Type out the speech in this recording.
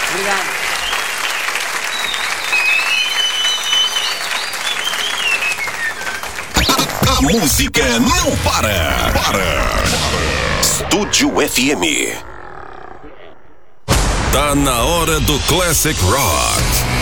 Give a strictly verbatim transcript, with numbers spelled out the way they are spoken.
Obrigado. A música não para. Para. Estúdio F M. Tá na hora do Classic Rock.